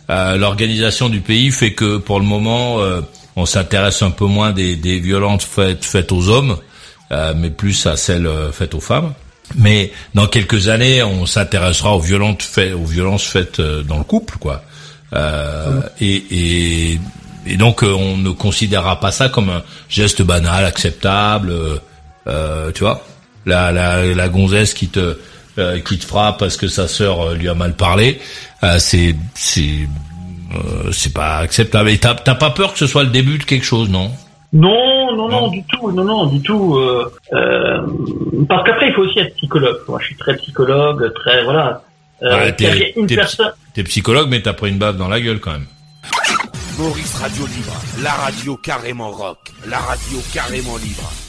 l'organisation du pays fait que pour le moment, on s'intéresse un peu moins des violences faites aux hommes, mais plus à celles faites aux femmes. Mais dans quelques années, on s'intéressera aux violences faites dans le couple, quoi. Et donc on ne considérera pas ça comme un geste banal, acceptable. Tu vois, la gonzesse qui te frappe parce que sa sœur lui a mal parlé, c'est pas acceptable. Et t'as pas peur que ce soit le début de quelque chose, non? Non, du tout. Parce qu'après, il faut aussi être psychologue. Moi, je suis très psychologue, très voilà. T'es psychologue, mais t'as pris une baffe dans la gueule quand même. Maurice Radio Libre, la radio carrément rock, la radio carrément libre.